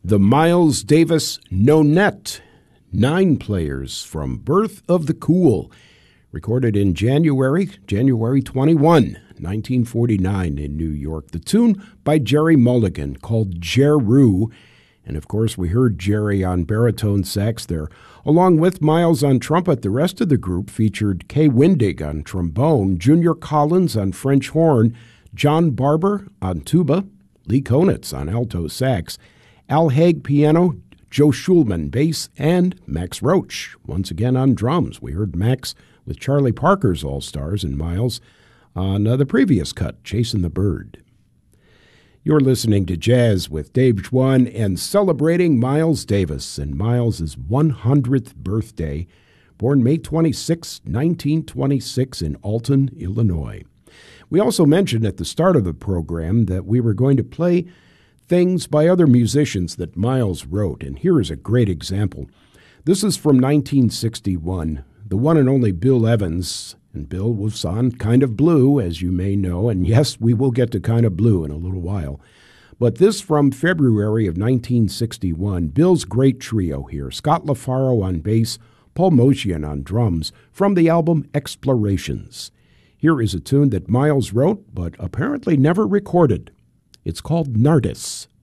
The Miles Davis Nonet, 9 players from Birth of the Cool, recorded in January 21, 1949 in New York. The tune by Jerry Mulligan called Jeru, and of course we heard Jerry on baritone sax there, along with Miles on trumpet. The rest of the group featured Kay Windig on trombone, Junior Collins on French horn, John Barber on tuba, Lee Konitz on alto sax, Al Haig piano, Joe Schulman bass, and Max Roach once again on drums. We heard Max with Charlie Parker's All-Stars and Miles on the previous cut, Chasing the Bird. You're listening to Jazz with Dave Schwann and celebrating Miles Davis and Miles' 100th birthday, born May 26, 1926 in Alton, Illinois. We also mentioned at the start of the program that we were going to play things by other musicians that Miles wrote, and here is a great example. This is from 1961. The one and only Bill Evans, and Bill was on Kind of Blue, as you may know, and yes, we will get to Kind of Blue in a little while. But this from February of 1961, Bill's great trio here, Scott LaFaro on bass, Paul Motian on drums, from the album Explorations. Here is a tune that Miles wrote, but apparently never recorded. It's called Nardis.